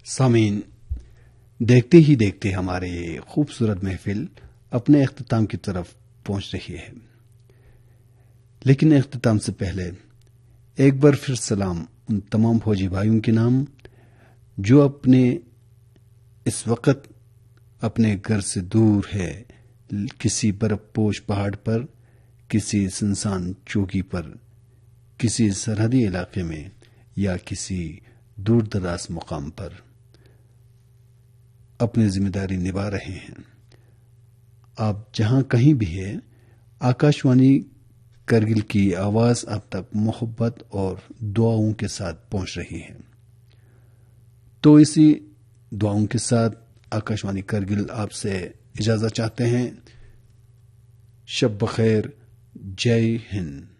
सामीन, देखते ही देखते हमारे खूबसूरत महफिल अपने इख्तिताम की तरफ पहुंच रही है। लेकिन इख्तिताम से पहले एक बार फिर सलाम उन तमाम फौजी भाइयों के नाम जो अपने इस वक्त अपने घर से दूर है, किसी बर्फपोश पहाड़ पर, किसी सुनसान चौकी पर, किसी सरहदी इलाके में या किसी दूर दराज मुकाम पर अपनी जिम्मेदारी निभा रहे हैं। आप जहां कहीं भी है, आकाशवाणी करगिल की आवाज आप तक मोहब्बत और दुआओं के साथ पहुंच रही है। तो इसी दुआओं के साथ आकाशवाणी करगिल आपसे इजाजत चाहते हैं। शब बखैर, जय हिंद।